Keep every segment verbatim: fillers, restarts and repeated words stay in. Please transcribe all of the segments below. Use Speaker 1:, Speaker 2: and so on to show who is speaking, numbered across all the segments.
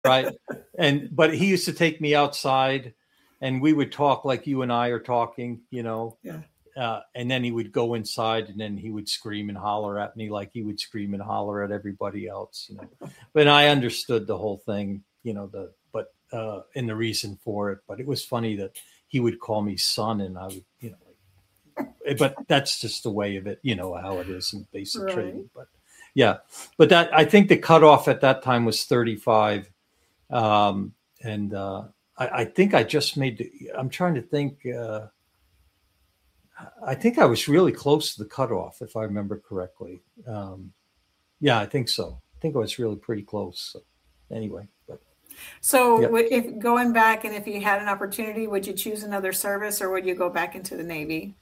Speaker 1: right. And but he used to take me outside, and we would talk like you and I are talking, you know.
Speaker 2: Yeah.
Speaker 1: Uh, and then he would go inside, and then he would scream and holler at me like he would scream and holler at everybody else, you know. But I understood the whole thing, you know, the but uh, and the reason for it. But it was funny that he would call me son, and I would, you know, like, but that's just the way of it, you know, how it is in basic
Speaker 2: Right.
Speaker 1: training. But yeah, but that I think the cutoff at that time was thirty-five, um, and uh, I, I think I just made. The, I'm trying to think. Uh, I think I was really close to the cutoff, if I remember correctly. Um, yeah, I think so. I think I was really pretty close. So, anyway, but
Speaker 2: So,
Speaker 1: yeah.
Speaker 2: w- if going back and if you had an opportunity, would you choose another service or would you go back into the Navy?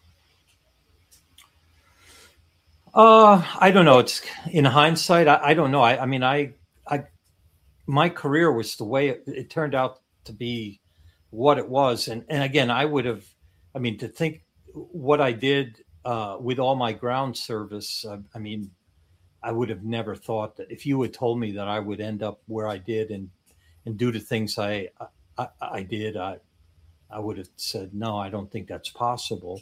Speaker 1: Uh, I don't know. It's in hindsight. I, I don't know. I, I mean, I, I, my career was the way it, it turned out to be, what it was, and and again, I would have. I mean, to think what I did uh, with all my ground service. Uh, I mean, I would have never thought that if you had told me that I would end up where I did and and do the things I I, I did, I I would have said no. I don't think that's possible.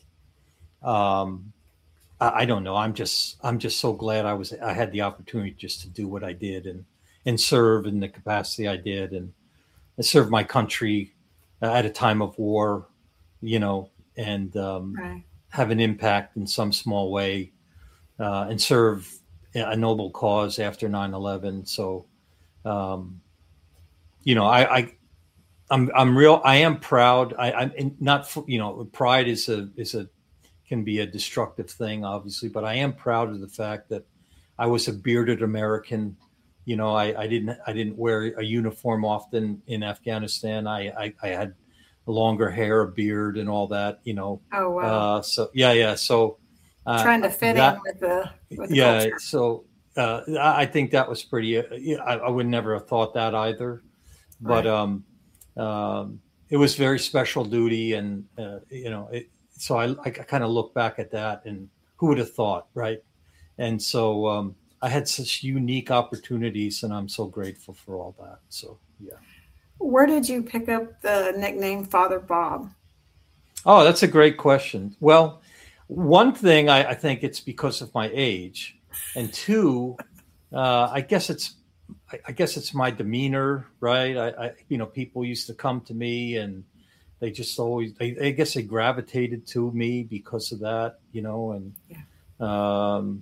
Speaker 1: Um, I, I don't know. I'm just I'm just so glad I was I had the opportunity just to do what I did and and serve in the capacity I did and, and serve my country at a time of war, you know, and um,
Speaker 2: Right.
Speaker 1: have an impact in some small way uh, and serve a noble cause after nine eleven. So, um, you know, I, I, I'm, I'm real, I am proud. I, I'm not, you know, pride is a, is a, can be a destructive thing, obviously, but I am proud of the fact that I was a bearded American. You know, I, I didn't, I didn't wear a uniform often in Afghanistan. I, I, I had longer hair, a beard and all that, you know.
Speaker 2: Oh, wow.
Speaker 1: Uh, so yeah, yeah. So, uh,
Speaker 2: Trying to fit
Speaker 1: that,
Speaker 2: in with the with the
Speaker 1: yeah,
Speaker 2: culture.
Speaker 1: so uh, I I think that was pretty. Uh, yeah, I, I would never have thought that either, but
Speaker 2: Right.
Speaker 1: um, um, it was very special duty, and uh, you know, it, so I, I kind of look back at that, and who would have thought, right? And so um, I had such unique opportunities, and I'm so grateful for all that. So yeah.
Speaker 2: Where did you pick up the nickname Father Bob?
Speaker 1: Oh, that's a great question. Well, one thing I, I think it's because of my age, and two, uh, I guess it's I, I guess it's my demeanor, right? I, I you know people used to come to me and they just always they, I guess they gravitated to me because of that, you know, and
Speaker 2: Yeah.
Speaker 1: um,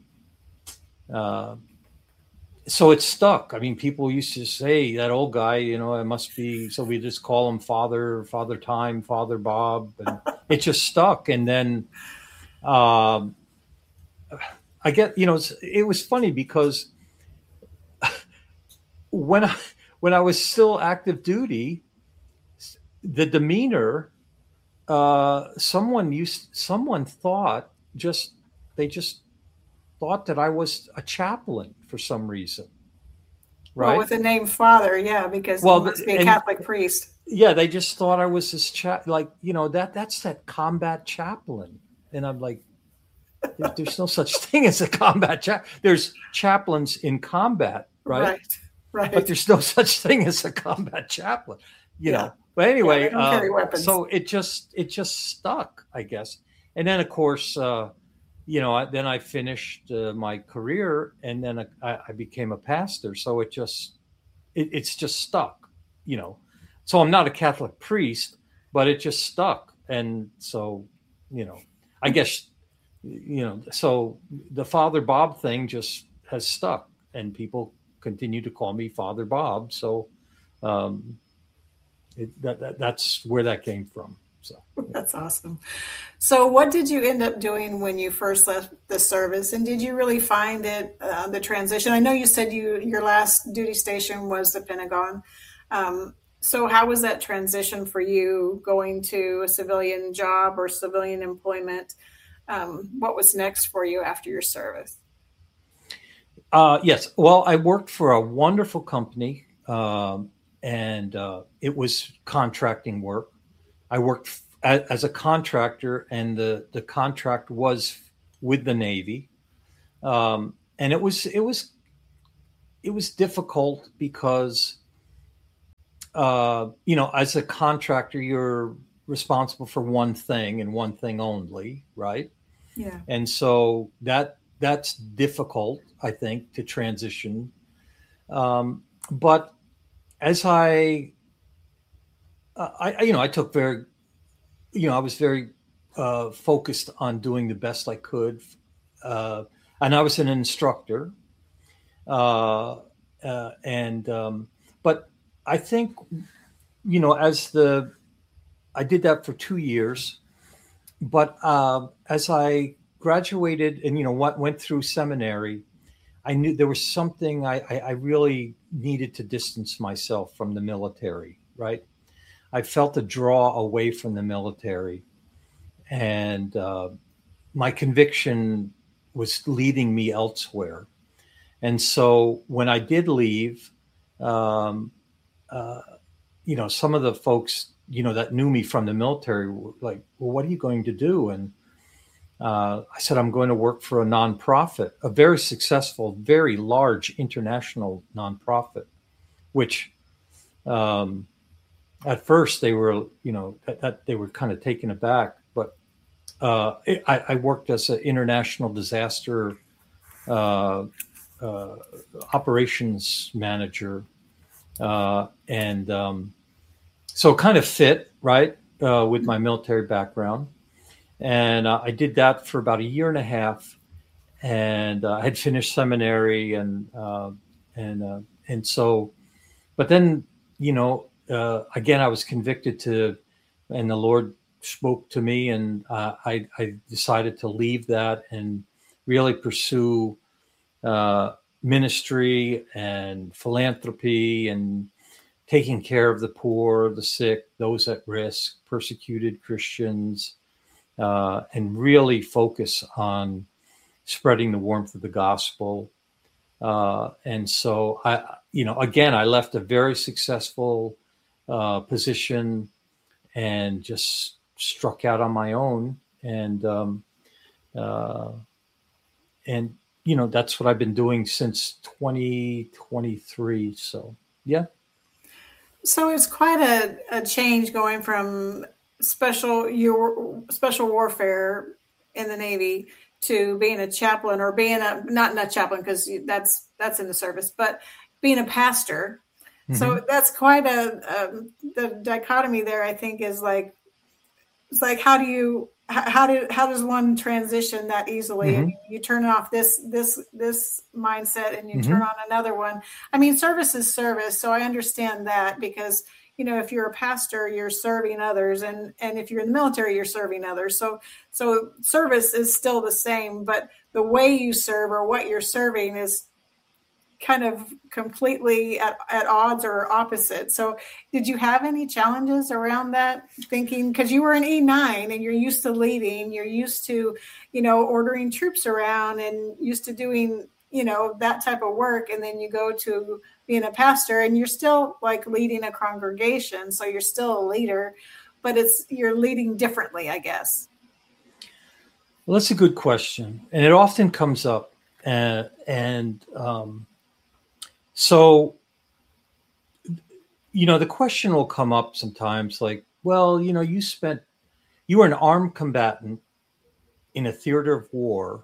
Speaker 1: uh, so it stuck. I mean, people used to say that old guy, you know, it must be. So we just call him Father, Father Time, Father Bob, and it just stuck. And then um, I get, you know, it's, it was funny because when I when I was still active duty, the demeanor, uh, someone used, someone thought just they just thought that I was a chaplain for some reason,
Speaker 2: Well,
Speaker 1: right?
Speaker 2: with the name Father, yeah, because you
Speaker 1: Well,
Speaker 2: must be a
Speaker 1: and
Speaker 2: Catholic priest.
Speaker 1: yeah, they just thought I was this chap, like, you know, that that's that combat chaplain. And I'm like, there's, there's no such thing as a combat chap. There's chaplains in combat, right?
Speaker 2: Right.
Speaker 1: But
Speaker 2: Right.
Speaker 1: there's no such thing as a combat chaplain, you
Speaker 2: Yeah.
Speaker 1: know. But
Speaker 2: Yeah. They
Speaker 1: anyway,
Speaker 2: don't carry
Speaker 1: um,
Speaker 2: weapons.
Speaker 1: so it just it just stuck, I guess. And then of course, uh, you know, I, then I finished uh, my career, and then I, I became a pastor. So it just it, it's just stuck, you know. So I'm not a Catholic priest, but it just stuck, and so you know, I guess you know. So the Father Bob thing just has stuck, and people continue to call me Father Bob. So um, it, that, that that's where that came from. So yeah.
Speaker 2: That's awesome. So, what did you end up doing when you first left the service, and did you really find it uh, the transition? I know you said you your last duty station was the Pentagon. Um, so, how was that transition for you going to a civilian job or civilian employment? Um, what was next for you after your service?
Speaker 1: Uh, yes. Well, I worked for a wonderful company, um, and uh, it was contracting work. I worked f- a- as a contractor, and the the contract was with the Navy, um, and it was it was it was difficult because uh, you know, as a contractor, you're responsible for one thing and one thing only, right?
Speaker 2: Yeah.
Speaker 1: And so that that's difficult, I think, to transition. Um, but as I, uh, I, you know, I took very, you know, I was very uh, focused on doing the best I could, uh, and I was an instructor, uh, uh, and um, but I think, you know, as the I did that for two years, but uh, as I graduated and you know what went through seminary, I knew there was something I, I, I really needed to distance myself from the military. Right, I felt a draw away from the military, and uh, my conviction was leading me elsewhere. And so when I did leave, um, uh, you know, some of the folks, you know, that knew me from the military were like, well, what are you going to do? And uh, I said, I'm going to work for a nonprofit, a very successful, very large international nonprofit, which um, at first they were, you know, that, that they were kind of taken aback. But uh, I, I worked as an international disaster uh, uh, operations manager. Uh, and um, so kind of fit, right, uh, with my military background. And uh, I did that for about a year and a half. And uh, I had finished seminary. And, uh, and, uh, and so, but then, you know, uh, again, I was convicted to, and the Lord spoke to me, and uh, I, I decided to leave that and really pursue uh, ministry and philanthropy and taking care of the poor, the sick, those at risk, persecuted Christians, uh, and really focus on spreading the warmth of the gospel. Uh, and so I, you know, again, I left a very successful uh, position and just struck out on my own. And, um, uh, and, you know, that's what I've been doing since twenty twenty-three. So, yeah.
Speaker 2: So it's quite a, a change going from special your special warfare in the Navy to being a chaplain, or being a not not chaplain because that's that's in the service, but being a pastor. Mm-hmm. So that's quite a, a the dichotomy there. I think is like it's like how do you how do how does one transition that easily? Mm-hmm. You, you turn off this this this mindset and you mm-hmm. turn on another one. I mean, service is service, so I understand that, because you know, if you're a pastor, you're serving others, and and if you're in the military, you're serving others. So so service is still the same, but the way you serve or what you're serving is kind of completely at, at odds or opposite. So did you have any challenges around that, thinking, because you were an E nine and you're used to leading, you're used to, you know, ordering troops around and used to doing, you know, that type of work. And then you go to being a pastor and you're still like leading a congregation. So you're still a leader, but it's, you're leading differently, I guess.
Speaker 1: Well, that's a good question. And it often comes up. Uh, and, um, So, you know, the question will come up sometimes like, well, you know, you spent, you were an armed combatant in a theater of war.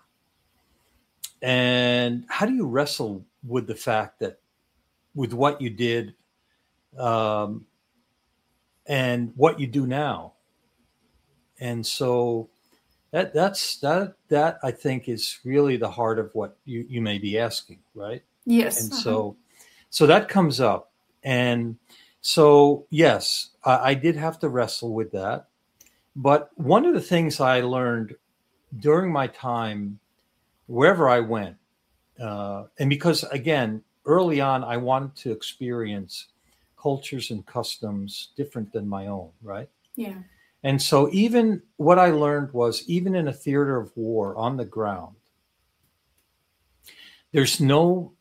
Speaker 1: And how do you wrestle with the fact that with what you did um, and what you do now? And so that that's that that I think is really the heart of what you, you may be asking, right?
Speaker 2: Yes.
Speaker 1: And
Speaker 2: uh-huh.
Speaker 1: so, so that comes up. And so, yes, I, I did have to wrestle with that. But one of the things I learned during my time, wherever I went, uh, and because, again, early on, I wanted to experience cultures and customs different than my own, right?
Speaker 2: Yeah.
Speaker 1: And so even what I learned was, even in a theater of war on the ground, there's no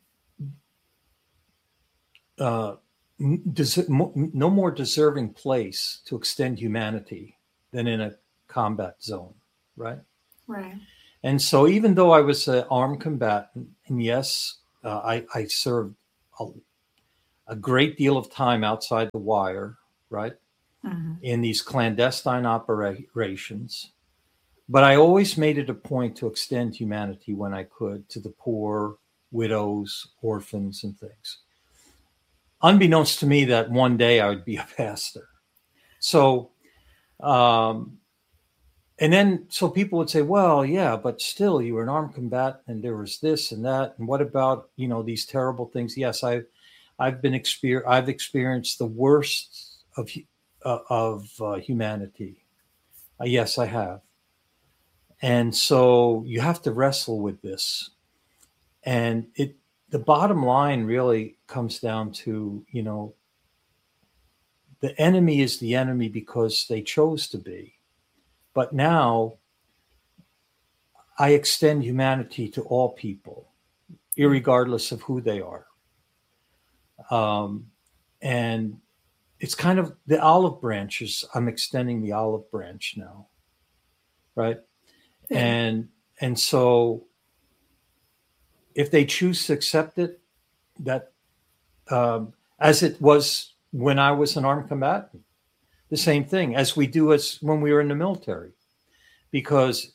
Speaker 1: Uh, des- no more deserving place to extend humanity than in a combat zone, right?
Speaker 2: Right.
Speaker 1: And so, even though I was an armed combatant, and yes, uh, I, I served a, a great deal of time outside the wire, right?
Speaker 2: Mm-hmm.
Speaker 1: In these clandestine operations. But I always made it a point to extend humanity when I could to the poor, widows, orphans, and things. Unbeknownst to me that one day I would be a pastor. So, um, and then, so people would say, well, yeah, but still you were an armed combatant and there was this and that. And what about, you know, these terrible things? Yes, I've, I've been exper- I've experienced the worst of, uh, of uh, humanity. Uh, yes, I have. And so you have to wrestle with this. And it, the bottom line really comes down to, you know, the enemy is the enemy because they chose to be. But now I extend humanity to all people, irregardless of who they are. Um, and it's kind of the olive branches. I'm extending the olive branch now, right? Yeah. And and so if they choose to accept it, that um, as it was when I was an armed combatant, the same thing as we do as when we were in the military, because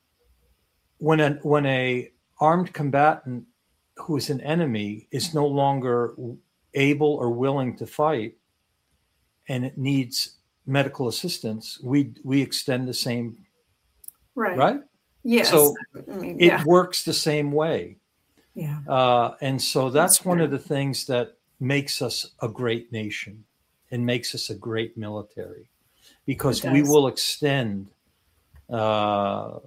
Speaker 1: when a when a armed combatant who is an enemy is no longer able or willing to fight, and it needs medical assistance, we we extend the same,
Speaker 2: right?
Speaker 1: Right?
Speaker 2: Yes.
Speaker 1: So
Speaker 2: I mean,
Speaker 1: it
Speaker 2: yeah.
Speaker 1: works the same way.
Speaker 2: Yeah.
Speaker 1: Uh, and so that's,
Speaker 2: That's
Speaker 1: one
Speaker 2: true.
Speaker 1: of the things that makes us a great nation and makes us a great military, because we will extend, uh,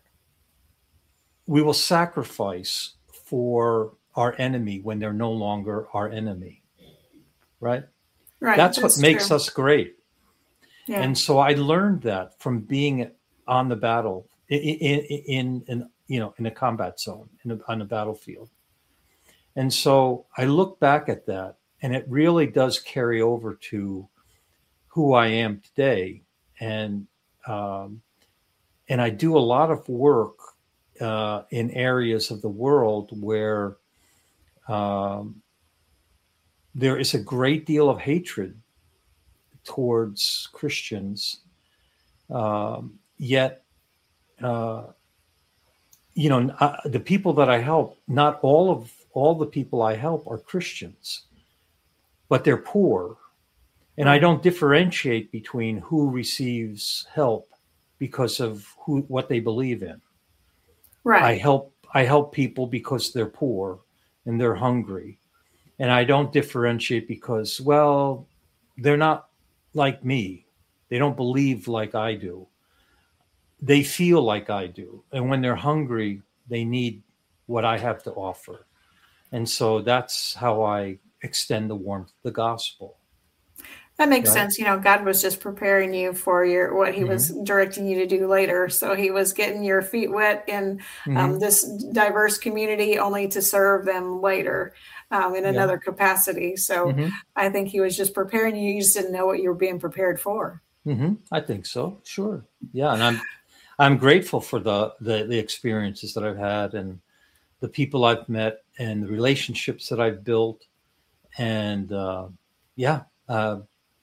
Speaker 1: we will sacrifice for our enemy when they're no longer our enemy, right?
Speaker 2: Right.
Speaker 1: That's,
Speaker 2: That's
Speaker 1: what makes
Speaker 2: true.
Speaker 1: us great.
Speaker 2: Yeah.
Speaker 1: And so I learned that from being on the battle in, in, in, in you know, in a combat zone, in a, on a battlefield. And so I look back at that, and it really does carry over to who I am today. And, um, and I do a lot of work uh, in areas of the world where um, there is a great deal of hatred towards Christians. Um, yet, uh, you know, uh, the people that I help, not all of all the people I help are Christians, but they're poor. And I don't differentiate between who receives help because of who, what they believe in.
Speaker 2: Right.
Speaker 1: I help, I help people because they're poor and they're hungry. And I don't differentiate because, well, they're not like me. They don't believe like I do. They feel like I do. And when they're hungry, they need what I have to offer. And so that's how I extend the warmth of the gospel.
Speaker 2: That makes
Speaker 1: Right.
Speaker 2: sense. You know, God was just preparing you for your what He
Speaker 1: Mhm.
Speaker 2: was directing you to do later. So He was getting your feet wet in um,
Speaker 1: Mhm.
Speaker 2: this diverse community, only to serve them later um, in
Speaker 1: Yeah.
Speaker 2: another capacity. So
Speaker 1: Mhm.
Speaker 2: I think He was just preparing you. You just didn't know what you were being prepared for.
Speaker 1: Mm-hmm. I think so. Sure. Yeah. And I'm, I'm grateful for the, the, the experiences that I've had and the people I've met and the relationships that I've built. And, uh, yeah, uh,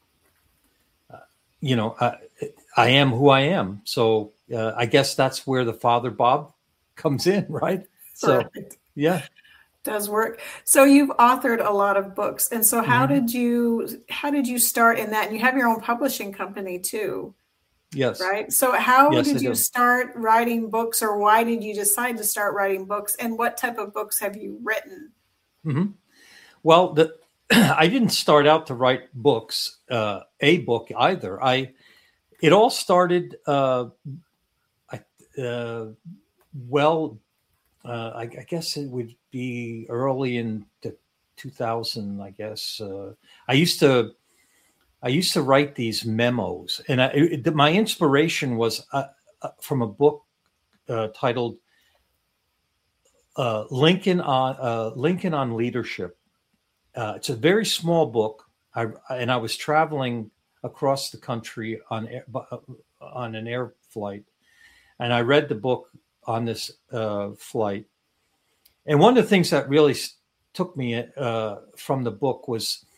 Speaker 1: you know, I, I am who I am. So, uh, I guess that's where the Father Bob comes in. Right. So,
Speaker 2: Right.
Speaker 1: yeah.
Speaker 2: Does work. So you've authored a lot of books. And so how
Speaker 1: Mhm.
Speaker 2: did you, how did you start in that? And you have your own publishing company too.
Speaker 1: Yes.
Speaker 2: Right. So how
Speaker 1: Yes, I
Speaker 2: did you
Speaker 1: do.
Speaker 2: start writing books, or why did you decide to start writing books, and what type of books have you written?
Speaker 1: Mm-hmm. Well, the, I didn't start out to write books, uh, a book either. I, it all started, uh, I, uh, well, uh, I, I guess it would be early in the two thousand, I guess. Uh, I used to, I used to write these memos, and I, it, my inspiration was uh, uh, from a book uh, titled uh, Lincoln on uh, Lincoln on Leadership. Uh, it's a very small book, I, and I was traveling across the country on air, on an air flight, and I read the book on this uh, flight. And one of the things that really took me uh, from the book was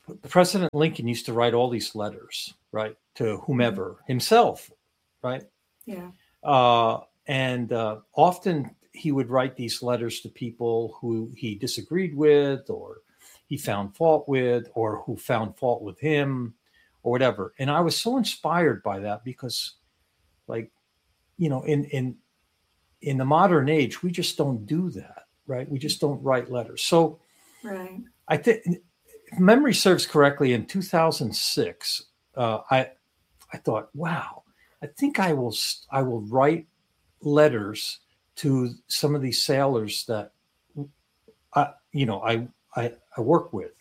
Speaker 1: President Lincoln used to write all these letters, right, to whomever, himself, right?
Speaker 2: Yeah.
Speaker 1: Uh, and uh, often he would write these letters to people who he disagreed with, or he found fault with, or who found fault with him, or whatever. And I was so inspired by that because, like, you know, in in in the modern age, we just don't do that, right? We just don't write letters. So,
Speaker 2: right.
Speaker 1: I think, if memory serves correctly, in two thousand six, uh, I I thought, wow, I think I will I will write letters to some of these sailors that I, you know, I, I, I work with.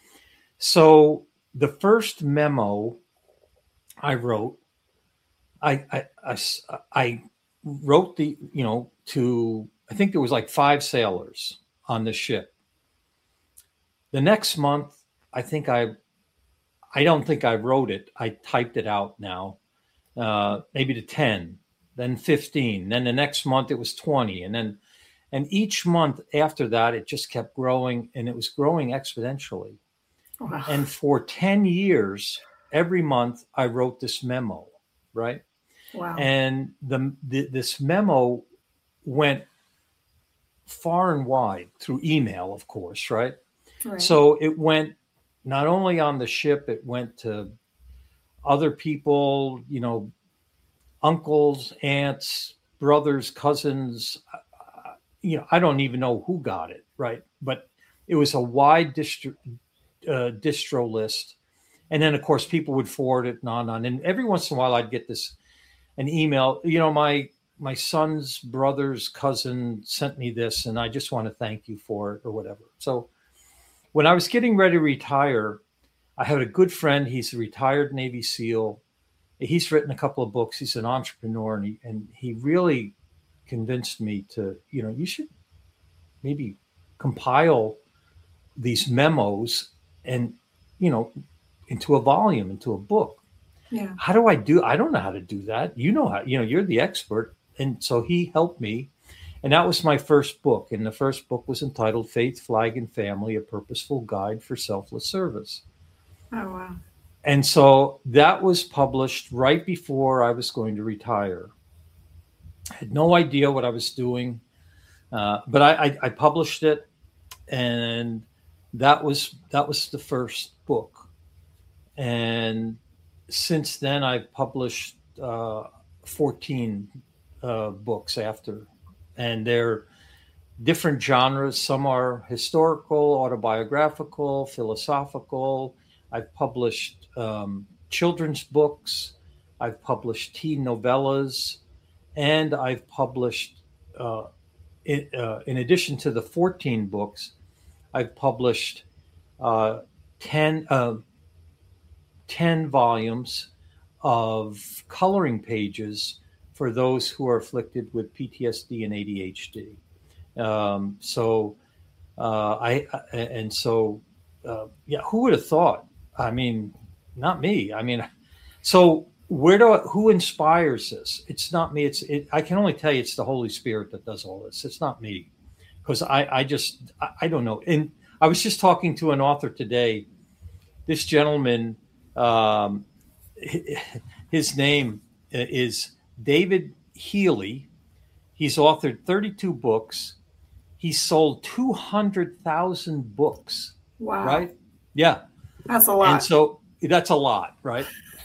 Speaker 1: So the first memo I wrote, I, I, I, I wrote the, you know, to, I think there was like five sailors on the ship. The next month, I think I, I don't think I wrote it. I typed it out now, uh, maybe to ten. Then fifteen, then the next month it was twenty. And then, and each month after that, it just kept growing, and it was growing exponentially. Wow. And for ten years, every month I wrote this memo, right?
Speaker 2: Wow.
Speaker 1: And the, the this memo went far and wide through email, of course, right? Right. So it went not only on the ship, it went to other people, you know, uncles, aunts, brothers, cousins, uh, you know, I don't even know who got it, right? But it was a wide distro, uh, distro list. And then, of course, people would forward it and on and on. And every once in a while, I'd get this, an email, you know, my my son's brother's cousin sent me this, and I just want to thank you for it, or whatever. So when I was getting ready to retire, I had a good friend. He's a retired Navy SEAL. He's written a couple of books. He's an entrepreneur, and he, and he really convinced me to, you know, you should maybe compile these memos and, you know, into a volume, into a book.
Speaker 2: Yeah.
Speaker 1: How do I do? I don't know how to do that. You know how, you know, you're the expert. And so he helped me. And that was my first book. And the first book was entitled Faith, Flag, and Family, A Purposeful Guide for Selfless Service.
Speaker 2: Oh, wow.
Speaker 1: And so that was published right before I was going to retire. I had no idea what I was doing, uh, but I, I, I published it, and that was that was the first book. And since then, I've published uh, fourteen uh, books after, and they're different genres. Some are historical, autobiographical, philosophical. I've published um, children's books. I've published teen novellas, and I've published, uh, in, uh, in addition to the fourteen books, I've published uh, ten, uh, ten volumes of coloring pages for those who are afflicted with P T S D and A D H D. Um, so uh, I and so uh, yeah, who would have thought? I mean, not me. I mean, so where do I, who inspires this? It's not me. It's it, I can only tell you it's the Holy Spirit that does all this. It's not me, because I I just I, I don't know. And I was just talking to an author today. This gentleman, um, his name is David Healy. He's authored thirty-two books. He sold two hundred thousand books.
Speaker 2: Wow.
Speaker 1: Right? Yeah.
Speaker 2: That's a lot.
Speaker 1: And so that's a lot, right?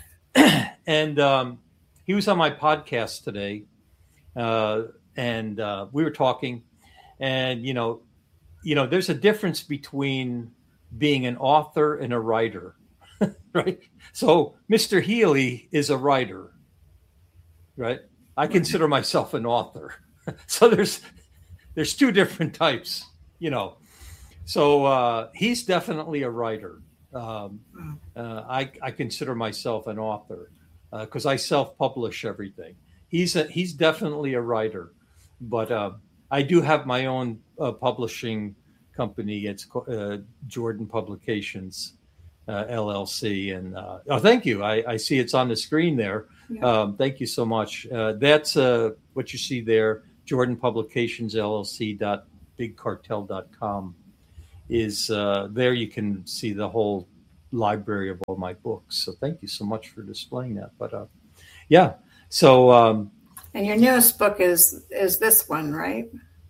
Speaker 1: And um, he was on my podcast today, uh, and uh, we were talking, and, you know, you know, there's a difference between being an author and a writer, right? So Mister Healy is a writer, right? I consider myself an author. So there's there's two different types, you know. So uh, he's definitely a writer. Um, uh, I, I consider myself an author because uh, I self-publish everything. He's a, he's definitely a writer, but uh, I do have my own uh, publishing company. It's uh, Jordan Publications, uh, L L C. And uh, oh, thank you. I, I see it's on the screen there.
Speaker 2: Yeah.
Speaker 1: Um, thank you so much. Uh, that's uh, what you see there. Jordan Publications L L C dot big cartel dot com is uh, there. You can see the whole library of all my books. So thank you so much for displaying that. But uh, yeah, so um,
Speaker 2: and your newest book is is this one, right?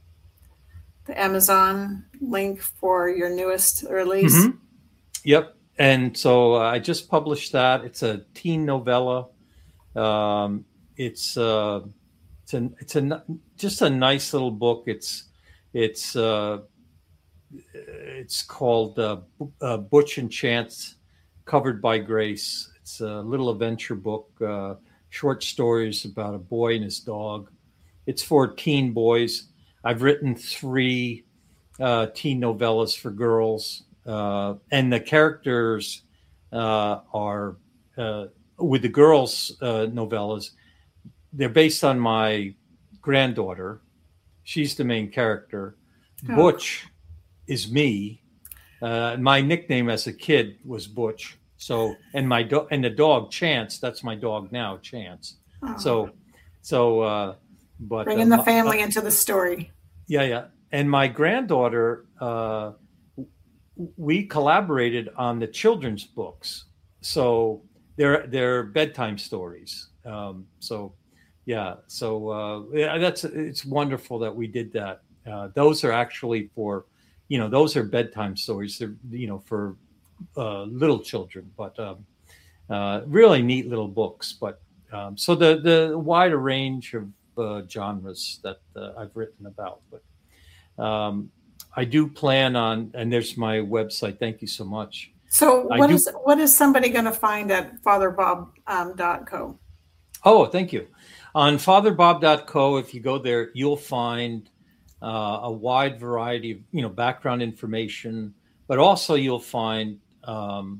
Speaker 2: The Amazon link for your newest release.
Speaker 1: Mm-hmm. Yep. And so uh, I just published that. It's a teen novella. Um, it's uh, it's a it's a just a nice little book. It's it's uh, it's called uh, uh, Butch and Chance, Covered by Grace. It's a little adventure book, uh, short stories about a boy and his dog. It's for teen boys. I've written three uh, teen novellas for girls, uh, and the characters uh, are uh, with the girls' uh, novellas. They're based on my granddaughter. She's the main character. Oh. Butch is me. Uh, my nickname as a kid was Butch. So, and my do- and the dog Chance. That's my dog now, Chance. Oh. So, so. Uh, But
Speaker 2: bringing
Speaker 1: uh,
Speaker 2: the family
Speaker 1: uh,
Speaker 2: into the story.
Speaker 1: Yeah, yeah. And my granddaughter, uh, we collaborated on the children's books, so they're they're bedtime stories. Um, so, yeah. So uh, yeah, that's it's wonderful that we did that. Uh, those are actually for, you know, those are bedtime stories. They're you know for uh, little children, but um, uh, really neat little books. But um, so the the wider range of Uh, genres that uh, I've written about, but um, I do plan on, and there's my website. Thank you so much.
Speaker 2: So what do, is what is somebody going to find at father bob dot co? Um,
Speaker 1: oh, thank you. On father bob dot co, if you go there, you'll find uh, a wide variety of you know background information, but also you'll find um,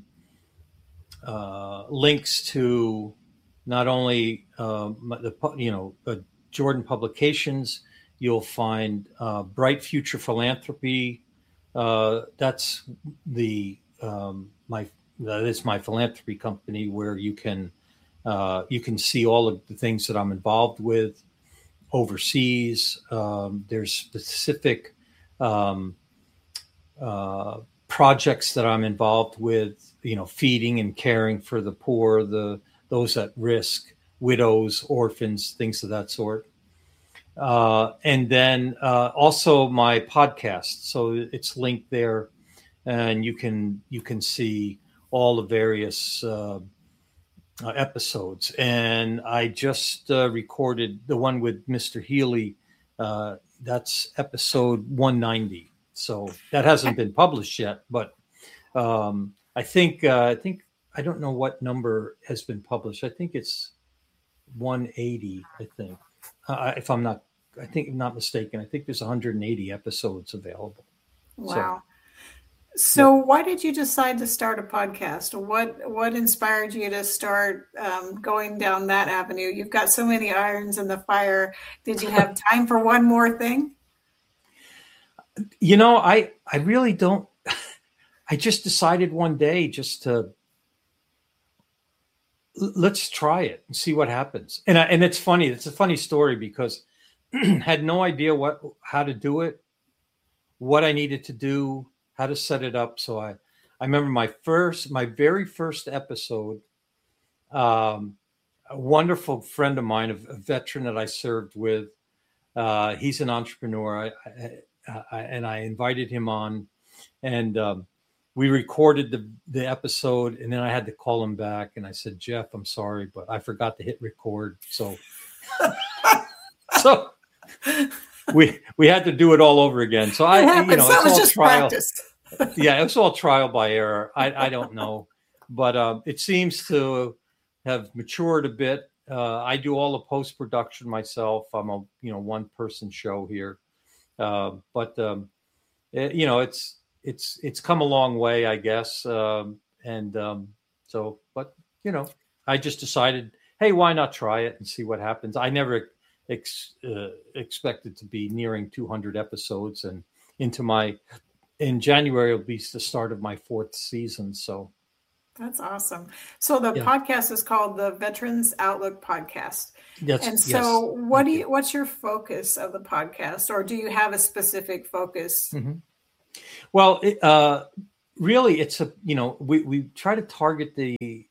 Speaker 1: uh, links to not only uh, the you know. Uh, Jordan Publications. You'll find uh, Bright Future Philanthropy. Uh, that's the um, my that is my philanthropy company where you can uh, you can see all of the things that I'm involved with overseas. Um, there's specific um, uh, projects that I'm involved with. You know, feeding and caring for the poor, the those at risk. Widows, orphans, things of that sort. Uh, and then uh, also my podcast. So it's linked there, and you can you can see all the various uh, uh, episodes. And I just uh, recorded the one with Mister Healy. Uh, that's episode one ninety. So that hasn't been published yet, but um, I think uh, I think I don't know what number has been published. I think it's one eighty, I think, uh, if I'm not, I think I'm not mistaken. I think there's one hundred eighty episodes available.
Speaker 2: Wow. So, so yeah. Why did you decide to start a podcast? What what inspired you to start um, going down that avenue? You've got so many irons in the fire. Did you have time for one more thing?
Speaker 1: You know, I I really don't. I just decided one day just to. Let's try it and see what happens. And I, and it's funny. It's a funny story because had no idea what how to do it, what I needed to do, how to set it up. So I, I remember my first, my very first episode. Um, a wonderful friend of mine, a, a veteran that I served with. Uh, he's an entrepreneur, I, I, I, and I invited him on, and. Um, We recorded the, the episode, and then I had to call him back, and I said, Jeff, I'm sorry, but I forgot to hit record. So, so we we had to do it all over again. So I, you know,
Speaker 2: it's all
Speaker 1: just trial.
Speaker 2: Practice.
Speaker 1: Yeah, it was all trial by error. I, I don't know, but um, it seems to have matured a bit. Uh, I do all the post production myself. I'm a you know one person show here, uh, but um, it, you know it's. It's it's come a long way, I guess, um, and um, so. But you know, I just decided, hey, why not try it and see what happens? I never ex, uh, expected to be nearing two hundred episodes, and into my in January will be the start of my fourth season. So
Speaker 2: that's awesome. So the yeah. podcast is called the Veterans Outlook Podcast.
Speaker 1: That's,
Speaker 2: and so,
Speaker 1: yes.
Speaker 2: what do you? What's your focus of the podcast, or do you have a specific focus?
Speaker 1: Mm-hmm. Well, it, uh, really, it's a, you know, we, we try to target the,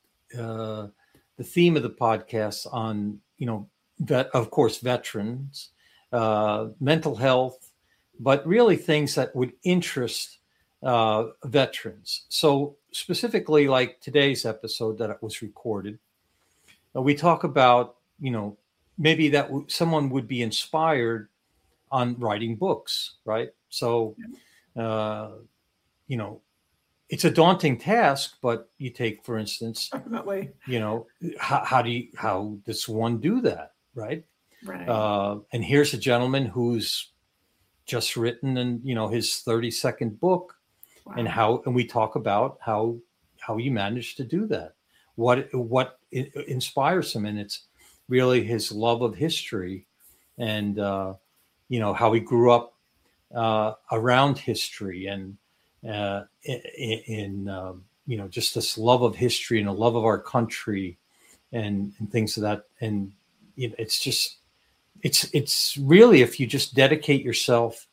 Speaker 1: uh, the theme of the podcast on, you know, vet, of course, veterans, uh, mental health, but really things that would interest uh, veterans. So specifically, like today's episode that was recorded, uh, we talk about, you know, maybe that w- someone would be inspired on writing books, right? So, uh, you know, it's a daunting task, but you take, for instance,
Speaker 2: Definitely.
Speaker 1: you know, how, how do you, how does one do that, right?
Speaker 2: Right.
Speaker 1: Uh, and here's a gentleman who's just written, and you know, his thirty second book,
Speaker 2: Wow.
Speaker 1: and how, and we talk about how how you managed to do that, what what i- inspires him, and it's really his love of history, and uh, you know, how he grew up uh, around history, and uh, in, in um, you know, just this love of history and a love of our country, and, and things of that. And you know, it's just it's it's really, if you just dedicate yourself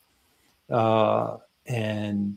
Speaker 1: uh, and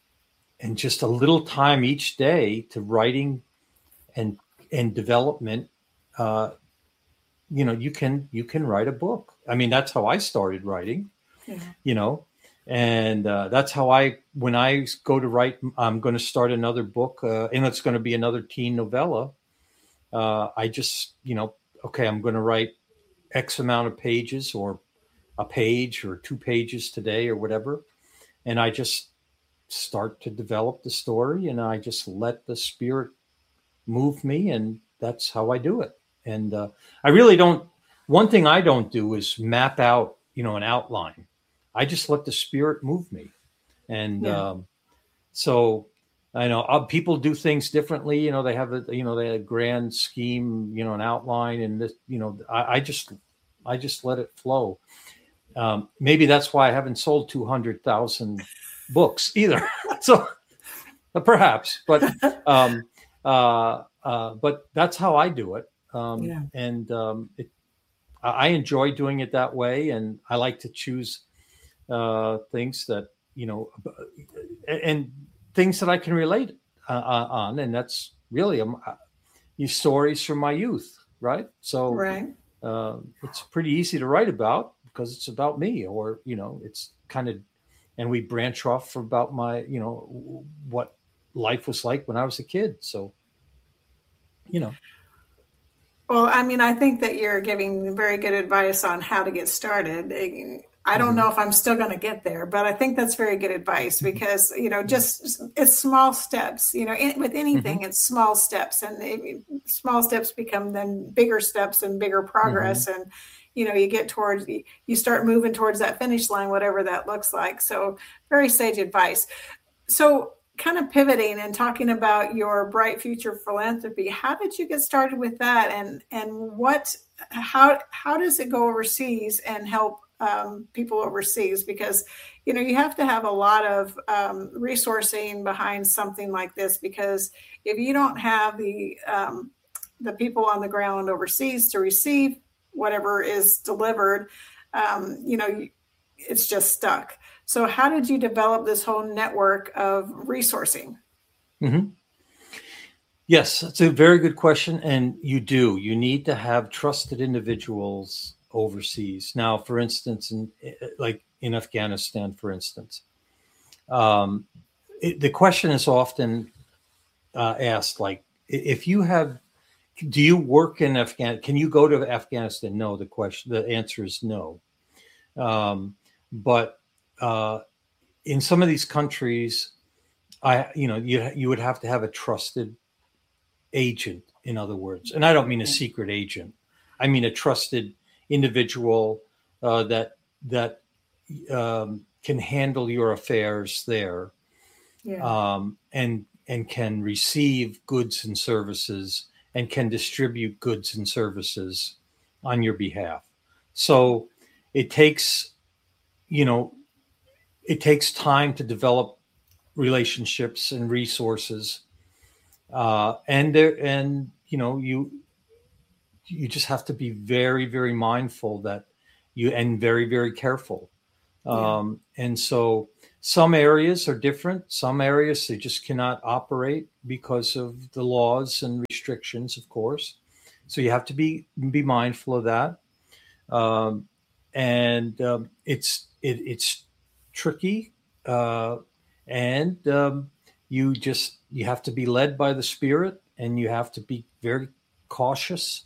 Speaker 1: and just a little time each day to writing and and development, uh, you know, you can you can write a book. I mean, that's how I started writing.
Speaker 2: Yeah.
Speaker 1: You know, and uh, that's how I, when I go to write, I'm going to start another book, uh, and it's going to be another teen novella. Uh, I just, you know, okay, I'm going to write X amount of pages, or a page or two pages today, or whatever, and I just start to develop the story, and I just let the spirit move me, and that's how I do it. And uh, I really don't. One thing I don't do is map out, you know, an outline. I just let the spirit move me, and
Speaker 2: Yeah.
Speaker 1: um, so I know uh, people do things differently. You know, they have a, you know, they have a grand scheme, you know, an outline, and this, you know, I, I just I just let it flow. Um, maybe that's why I haven't sold two hundred thousand books either. So perhaps, but um, uh, uh, but that's how I do it, um,
Speaker 2: Yeah.
Speaker 1: and um, it, I I enjoy doing it that way, and I like to choose uh, things that, you know, and things that I can relate uh, uh, on, and that's really um, uh, these stories from my youth, right? So
Speaker 2: Right.
Speaker 1: uh, it's pretty easy to write about because it's about me, or you know, it's kind of, and we branch off about my, you know, what life was like when I was a kid. So, you know.
Speaker 2: Well, I mean, I think that you're giving very good advice on how to get started. I don't
Speaker 1: Mm-hmm.
Speaker 2: know if I'm still going to get there, but I think that's very good advice
Speaker 1: Mm-hmm.
Speaker 2: because, you know, just it's small steps, you know, in, with anything,
Speaker 1: Mm-hmm.
Speaker 2: it's small steps, and it, small steps become then bigger steps and bigger
Speaker 1: Mm-hmm.
Speaker 2: progress. And, you know, you get towards, you start moving towards that finish line, whatever that looks like. So very sage advice. So, kind of pivoting and talking about your Bright Future Philanthropy, how did you get started with that, and and what how how does it go overseas and help um, people overseas? Because you know you have to have a lot of um, resourcing behind something like this, because if you don't have the um, the people on the ground overseas to receive whatever is delivered, um, you know, it's just stuck. So how did you develop this whole network of resourcing?
Speaker 1: Mm-hmm. Yes, it's a very good question. And you do, you need to have trusted individuals overseas. Now, for instance, in like in Afghanistan, for instance, um, it, the question is often uh, asked, like, if you have, do you work in Afghanistan? Can you go to Afghanistan? No, the question, the answer is no. Um, but uh, in some of these countries, I, you know, you you would have to have a trusted agent, in other words, and I don't mean a secret agent. I mean a trusted individual uh, that that um, can handle your affairs there,
Speaker 2: Yeah.
Speaker 1: um, and and can receive goods and services, and can distribute goods and services on your behalf. So it takes, you know, it takes time to develop relationships and resources, uh, and there, and you know, you you just have to be very, very mindful that you, and very, very careful
Speaker 2: Yeah.
Speaker 1: Um, and so some areas are different. Some areas they just cannot operate because of the laws and restrictions, of course. So you have to be be mindful of that. Um, and um, it's it, it's tricky, uh, and um, you just you have to be led by the Spirit, and you have to be very cautious,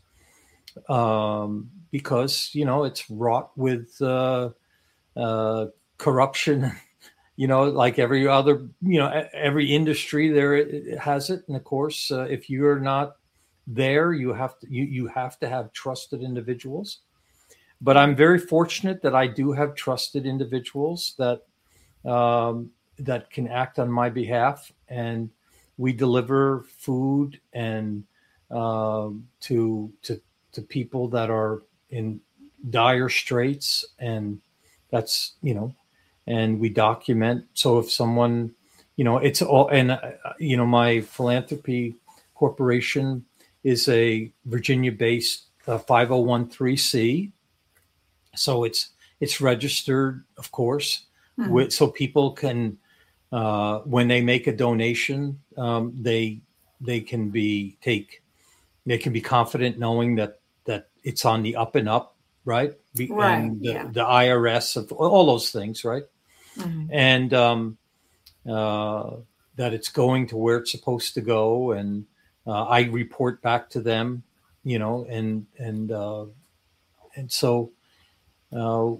Speaker 1: um, because you know it's wrought with uh, uh, corruption. You know, like every other, you know, e- every industry there it has it, and of course, uh, if you're not there, you have to you you have to have trusted individuals. But I'm very fortunate that I do have trusted individuals that um, that can act on my behalf, and we deliver food and um to to to people that are in dire straits, and that's you know, and we document. So if someone, you know, it's all, and uh, you know, my philanthropy corporation is a Virginia-based uh, five oh one c, so it's it's registered, of course,
Speaker 2: Mhm.
Speaker 1: with so people can uh, when they make a donation, um, they they can be take they can be confident knowing that that it's on the up and up, right? Be,
Speaker 2: Right.
Speaker 1: and the,
Speaker 2: Yeah.
Speaker 1: the I R S of all those things, right?
Speaker 2: Mhm.
Speaker 1: And um, uh, that it's going to where it's supposed to go, and uh, I report back to them, you know, and and uh, and so uh,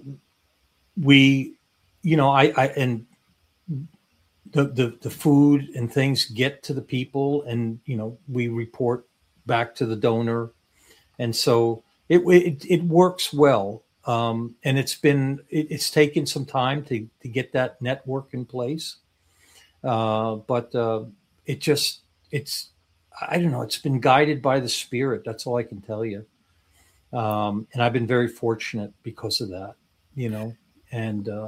Speaker 1: we, you know, I, I and the, the the food and things get to the people, and you know, we report back to the donor, and so it it, it works well. Um, and it's been it, it's taken some time to to get that network in place, uh, but uh, it just it's I don't know, it's been guided by the Spirit. That's all I can tell you. Um, and I've been very fortunate because of that, you know, and uh,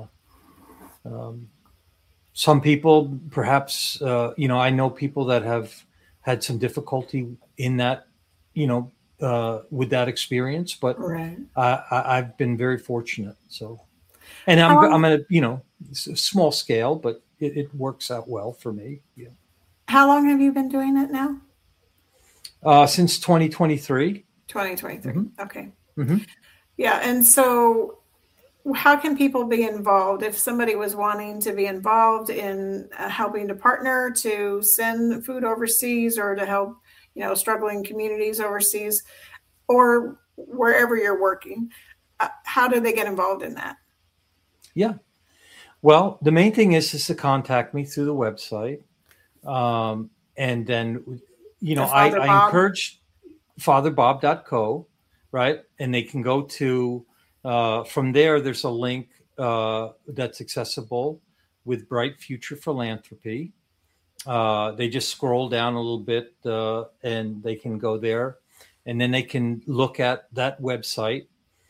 Speaker 1: um, some people perhaps uh, you know, I know people that have had some difficulty in that, you know, uh, with that experience, but
Speaker 2: Right.
Speaker 1: I, I, I've been very fortunate. So, and
Speaker 2: How
Speaker 1: I'm I'm
Speaker 2: long?
Speaker 1: at a, you know, s- small scale, but it, it works out well for me. Yeah.
Speaker 2: How long have you been doing it now?
Speaker 1: Uh, since twenty twenty-three.
Speaker 2: twenty twenty-three.
Speaker 1: Hmm.
Speaker 2: Okay.
Speaker 1: Hmm.
Speaker 2: Yeah. And so, how can people be involved if somebody was wanting to be involved in uh, helping to partner to send food overseas or to help, you know, struggling communities overseas or wherever you're working? Uh, how do they get involved in that?
Speaker 1: Yeah. Well, the main thing is is to contact me through the website, um, and then you know,
Speaker 2: The
Speaker 1: I,
Speaker 2: Father
Speaker 1: I
Speaker 2: Bob?
Speaker 1: encourage father bob dot co, right? And they can go to, uh, from there, there's a link uh, that's accessible with Bright Future Philanthropy. Uh, they just scroll down a little bit uh, and they can go there. And then they can look at that website.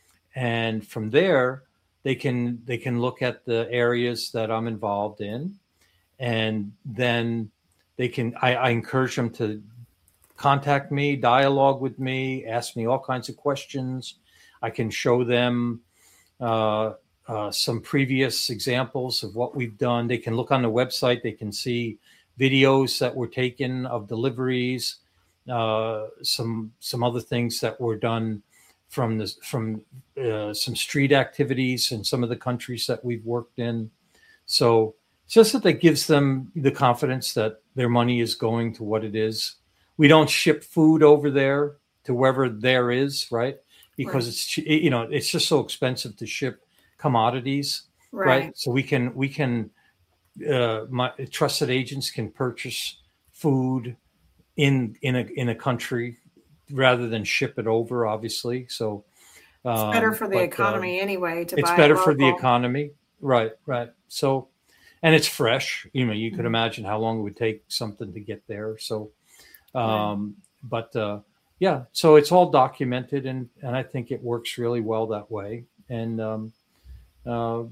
Speaker 1: And from there, they can they can look at the areas that I'm involved in. And then they can I, I encourage them to contact me, dialogue with me, ask me all kinds of questions. I can show them uh, uh, some previous examples of what we've done. They can look on the website. They can see videos that were taken of deliveries, uh, some some other things that were done from the from uh, some street activities in some of the countries that we've worked in. So it's just that that gives them the confidence that their money is going to what it is. We don't ship food over there to wherever there is, right? Because
Speaker 2: Right.
Speaker 1: it's you know, it's just so expensive to ship commodities, right?
Speaker 2: Right.
Speaker 1: So we can we can uh, my trusted agents can purchase food in in a in a country rather than ship it over, obviously. So,
Speaker 2: It's better
Speaker 1: um,
Speaker 2: for the
Speaker 1: but uh,
Speaker 2: economy anyway to
Speaker 1: it's
Speaker 2: buy it
Speaker 1: better for the
Speaker 2: local.
Speaker 1: economy, right? Right. So and it's fresh. You know, you could
Speaker 2: Mhm.
Speaker 1: imagine how long it would take something to get there. So,
Speaker 2: Right.
Speaker 1: um, but uh, yeah, so it's all documented, and and I think it works really well that way. And um, uh,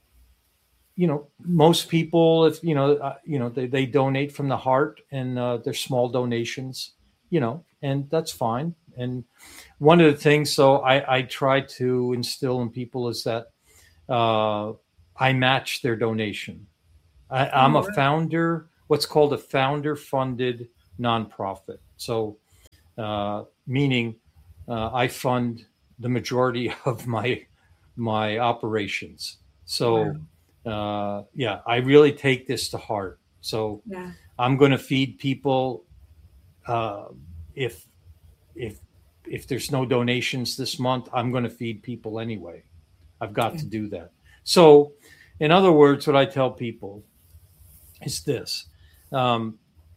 Speaker 1: you know, most people, if you know, uh, you know, they they donate from the heart, and uh, they're small donations, you know, and that's fine. And one of the things, so I I try to instill in people is that. Uh, I match their donation. I, I'm
Speaker 2: Oh,
Speaker 1: a
Speaker 2: right.
Speaker 1: founder, what's called a founder funded nonprofit. So, uh, meaning uh, I fund the majority of my my operations.
Speaker 2: Wow.
Speaker 1: So, uh, yeah, I really take this to heart. So,
Speaker 2: Yeah.
Speaker 1: I'm going to feed people uh, if if if there's no donations this month. I'm going to feed people anyway. I've got
Speaker 2: Yeah.
Speaker 1: to do that. So, in other words, what I tell people is this. Um,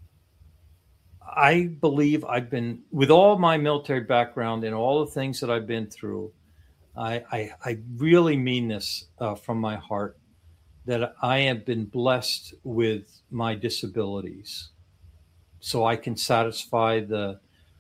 Speaker 1: I believe I've been, with all my military background and all the things that I've been through, I, I, I really mean this uh, from my heart, that I have been blessed with my disabilities so I can satisfy the,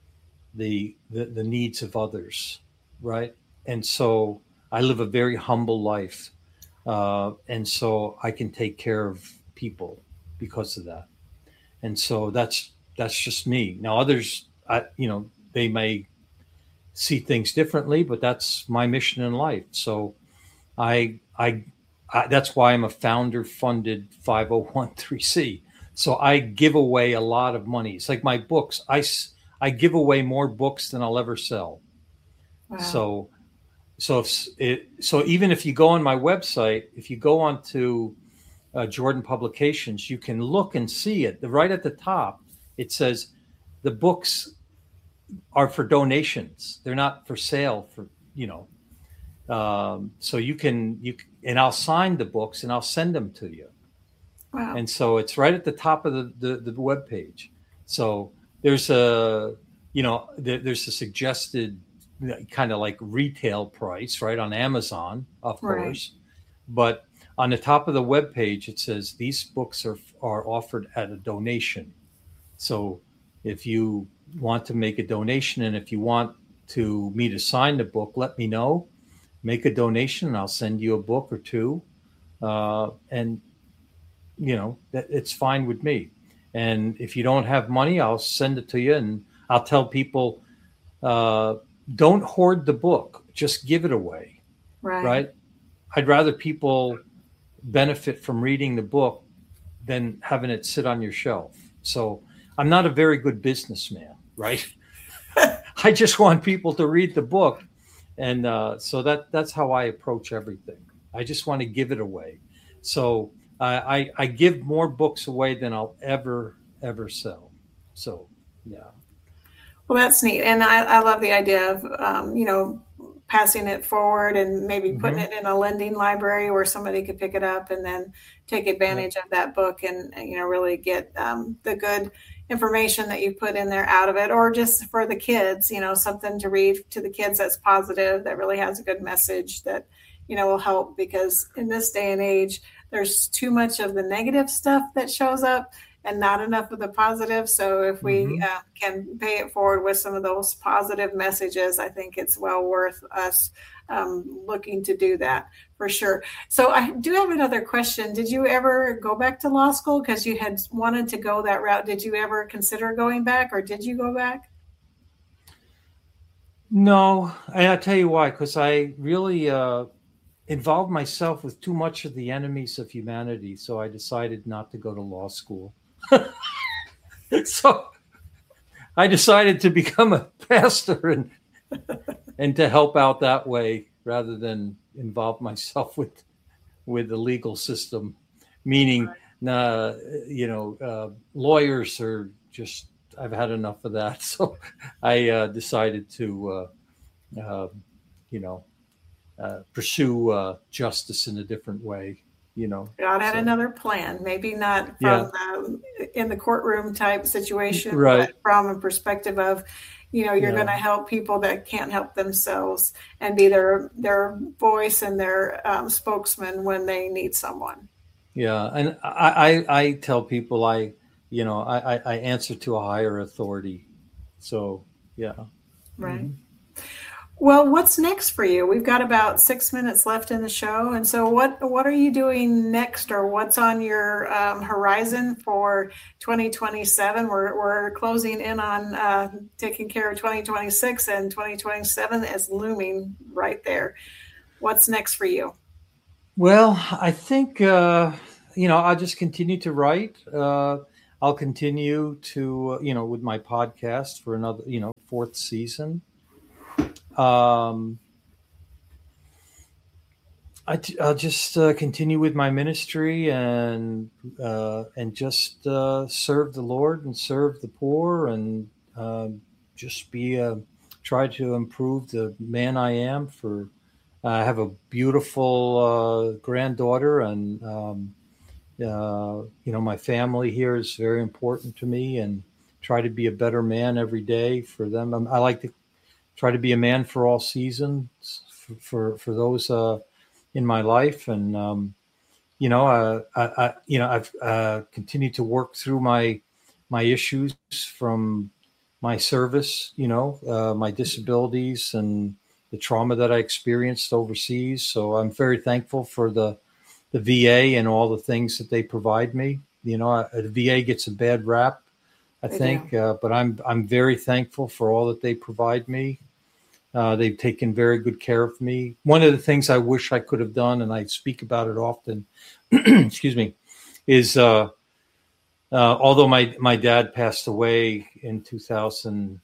Speaker 1: the, the, the needs of others, right? And so I live a very humble life. Uh, and so I can take care of people because of that. And so that's that's just me. Now others, I, you know, they may see things differently, but that's my mission in life. So I, I, I that's why I'm a founder-funded five oh one c. So I give away a lot of money. It's like my books. I I give away more books than I'll ever sell.
Speaker 2: Wow.
Speaker 1: So so if it, so even if you go on my website, if you go on to uh, Jordan Publications, you can look and see it. The, right at the top, it says the books are for donations. They're not for sale. For you know, um, so you can you and I'll sign the books and I'll send them to you.
Speaker 2: Wow.
Speaker 1: And so it's right at the top of the the, the web page. So there's a you know there, there's a suggested kind of like retail price right on Amazon, of
Speaker 2: Right.
Speaker 1: course, but on the top of the web page it says these books are are offered at a donation. So if you want to make a donation and if you want to me to sign the book, let me know. Make a donation and I'll send you a book or two. Uh, and you know that it's fine with me. And if you don't have money, I'll send it to you and I'll tell people uh, don't hoard the book, just give it away,
Speaker 2: Right.
Speaker 1: right? I'd rather people benefit from reading the book than having it sit on your shelf. So I'm not a very good businessman, right? I just want people to read the book. And uh, so that that's how I approach everything. I just want to give it away. So I, I, I give more books away than I'll ever, ever sell. So, yeah.
Speaker 2: Well, that's neat, and I, I love the idea of um, you know passing it forward and maybe putting
Speaker 1: Mm-hmm.
Speaker 2: it in a lending library where somebody could pick it up and then take
Speaker 1: Yeah.
Speaker 2: advantage of that book and you know really get um, the good information that you put in there out of it, or just for the kids, you know, something to read to the kids that's positive, that really has a good message that you know will help, because in this day and age, there's too much of the negative stuff that shows up and not enough of the positive. So if we
Speaker 1: Mm-hmm.
Speaker 2: uh, can pay it forward with some of those positive messages, I think it's well worth us um, looking to do that for sure. So I do have another question. Did you ever go back to law school? Because you had wanted to go that route. Did you ever consider going back, or did you go back?
Speaker 1: No, and I'll tell you why, because I really uh, involved myself with too much of the enemies of humanity. So I decided not to go to law school. So I decided to become a pastor and and to help out that way rather than involve myself with with the legal system. Meaning, uh, you know, uh, lawyers are just. I've had enough of that, so I uh, decided to, uh, uh, you know, uh, pursue uh, justice in a different way. You know,
Speaker 2: God had
Speaker 1: so
Speaker 2: another plan, maybe not
Speaker 1: yeah,
Speaker 2: from um, in the courtroom type situation, but
Speaker 1: right,
Speaker 2: from a perspective of, you know, you're going
Speaker 1: yeah.
Speaker 2: to help people that can't help themselves and be their their voice and their um, spokesman when they need someone.
Speaker 1: Yeah, and I, I, I tell people I, you know, I, I I answer to a higher authority. So yeah.
Speaker 2: Right.
Speaker 1: Hmm.
Speaker 2: Well, what's next for you? We've got about six minutes left in the show, and so what what are you doing next, or what's on your um, horizon for twenty twenty-seven? We're we're closing in on uh, taking care of twenty twenty-six, and twenty twenty-seven is looming right there. What's next for you?
Speaker 1: Well, I think uh, you know I'll just continue to write. Uh, I'll continue to uh, you know with my podcast for another you know fourth season. Um, I t- I'll just uh, continue with my ministry and uh, and just uh, serve the Lord and serve the poor and uh, just be a try to improve the man I am. For I have a beautiful uh, granddaughter and. Um, Uh, you know, my family here is very important to me, and try to be a better man every day for them. Um, I like to try to be a man for all seasons for for, for those uh, in my life, and um, you know, uh, I, I you know I've uh, continued to work through my my issues from my service. You know, uh, my disabilities and the trauma that I experienced overseas. So I'm very thankful for the the V A and all the things that they provide me. You know, uh, the V A gets a bad rap, I
Speaker 2: They do.
Speaker 1: think, uh, but I'm I'm very thankful for all that they provide me. Uh, they've taken very good care of me. One of the things I wish I could have done, and I speak about it often, excuse me, is uh, uh, although my my dad passed away in two thousand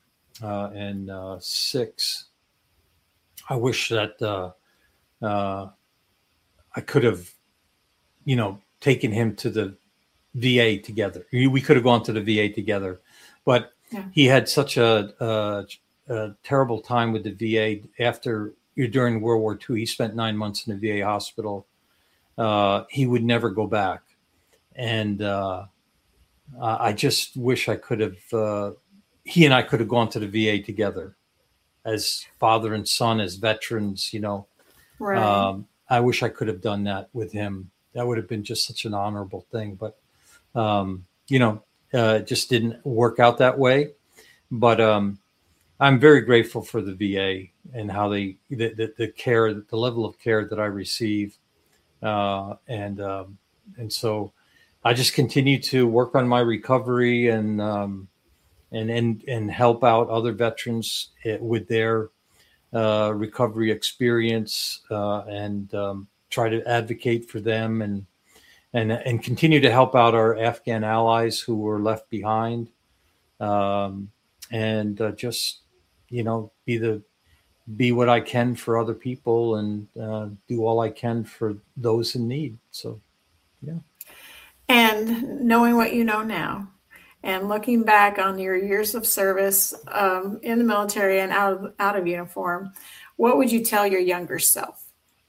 Speaker 1: six, I wish that uh, uh, I could have, you know, taken him to the V A together. We could have gone to the V A together, but
Speaker 2: Yeah.
Speaker 1: he had such a, a, a terrible time with the V A after during World War Two. He spent nine months in the V A hospital. Uh, he would never go back, and uh, I just wish I could have. Uh, he and I could have gone to the V A together as father and son, as veterans. You know,
Speaker 2: Right.
Speaker 1: um, I wish I could have done that with him. That would have been just such an honorable thing, but um, you know, uh, it just didn't work out that way. But um, I'm very grateful for the V A and how they the, the, the care, the level of care that I receive, uh, and um, and so I just continue to work on my recovery and um, and and and help out other veterans eh, with their uh, recovery experience uh, and um, try to advocate for them and and and continue to help out our Afghan allies who were left behind, um, and uh, just you know be the be what I can for other people and uh, do all I can for those in need. So yeah.
Speaker 2: And knowing what you know now, and looking back on your years of service um, in the military and out of, out of uniform, what would you tell your younger self?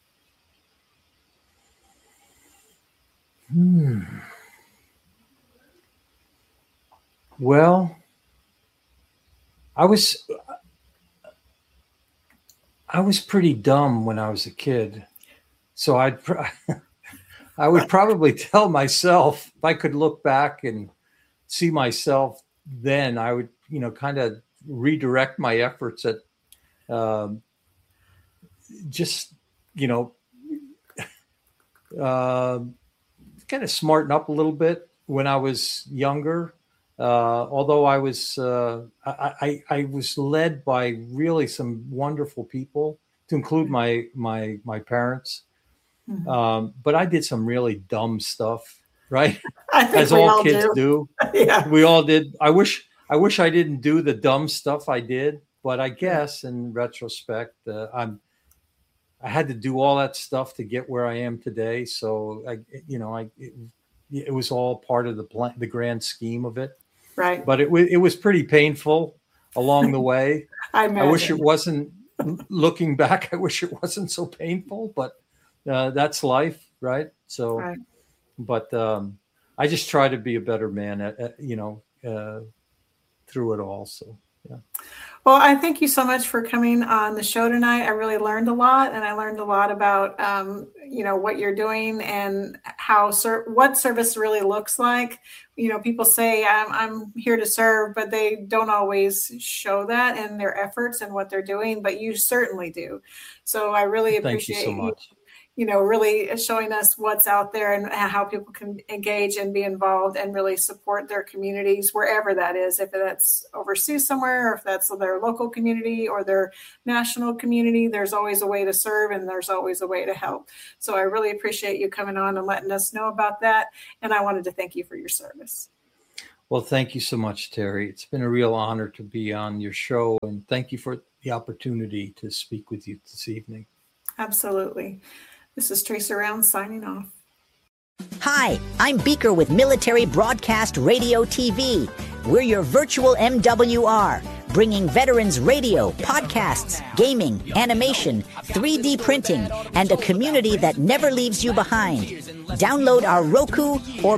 Speaker 1: Hmm. Well, I was I was pretty dumb when I was a kid, so I'd pr- I would probably tell myself if I could look back and see myself then, I would, you know, kind of redirect my efforts at um, just, you know, uh, kind of smarten up a little bit when I was younger. Uh, although I was, uh, I, I, I was led by really some wonderful people, to include my my my parents.
Speaker 2: Mhm.
Speaker 1: Um, but I did some really dumb stuff, right?
Speaker 2: I think
Speaker 1: As
Speaker 2: we
Speaker 1: all
Speaker 2: all
Speaker 1: kids
Speaker 2: do.
Speaker 1: do.
Speaker 2: Yeah.
Speaker 1: We all did. I wish I wish I didn't do the dumb stuff I did, but I
Speaker 2: Yeah.
Speaker 1: guess in retrospect, uh, I'm I had to do all that stuff to get where I am today. So I, you know, I it, it was all part of the plan, the grand scheme of it.
Speaker 2: Right.
Speaker 1: But it was it was pretty painful along the way.
Speaker 2: I
Speaker 1: I wish it
Speaker 2: imagine.
Speaker 1: wasn't. Looking back, I wish it wasn't so painful, but uh, that's life, right? So,
Speaker 2: Right.
Speaker 1: but um, I just try to be a better man, at, at, you know, uh, through it all. So, yeah.
Speaker 2: Well, I thank you so much for coming on the show tonight. I really learned a lot, and I learned a lot about, um, you know, what you're doing and how ser- what service really looks like. You know, people say I'm, I'm here to serve, but they don't always show that in their efforts and what they're doing. But you certainly do. So I really
Speaker 1: Thank you so
Speaker 2: appreciate you
Speaker 1: much.
Speaker 2: you know, really showing us what's out there and how people can engage and be involved and really support their communities, wherever that is, if that's overseas somewhere, or if that's their local community or their national community. There's always a way to serve, and there's always a way to help. So I really appreciate you coming on and letting us know about that. And I wanted to thank you for your service.
Speaker 1: Well, thank you so much, Terry. It's been a real honor to be on your show, and thank you for the opportunity to speak with you this evening.
Speaker 2: Absolutely. This is Teresa Round signing off.
Speaker 3: Hi, I'm Beaker with Military Broadcast Radio T V. We're your virtual M W R, bringing veterans radio, podcasts, gaming, animation, three D printing, and a community that never leaves you behind. Download our Roku or